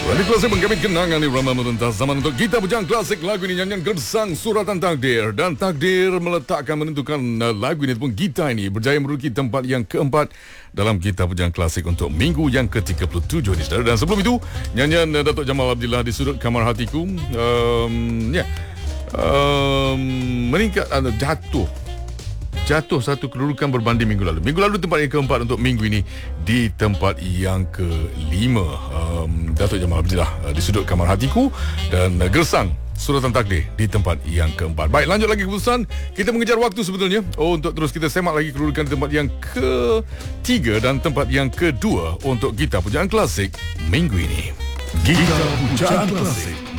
Radio Klasik menggamit kenangan irama merentas zaman untuk kita bujang klasik. Lagu ini nyanyian Gersang Suratan Takdir, dan takdir meletakkan menentukan lagu ini ataupun kita ini berjaya menduduki tempat yang keempat dalam kita bujang klasik untuk minggu yang ke-37 ini, saudara. Dan sebelum itu nyanyian Datuk Jamal Abdillah Di Sudut Kamar Hatiku meningkat jatuh satu kedudukan berbanding minggu lalu. Minggu lalu tempat yang keempat, untuk minggu ini di tempat yang kelima. Datuk Jamal Abdillah Di Sudut Kamar Hatiku dan Gersang Suratan Takdir di tempat yang keempat. Baik, lanjut lagi keputusan. Kita mengejar waktu sebetulnya untuk terus kita semak lagi kedudukan tempat yang ketiga dan tempat yang kedua untuk kita pujaan klasik minggu ini. Kita pujaan klasik.